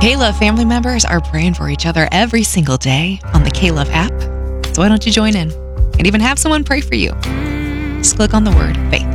K-Love family members are praying for each other every single day on the K-Love app. So why don't you join in and even have someone pray for you? Just click on the word faith.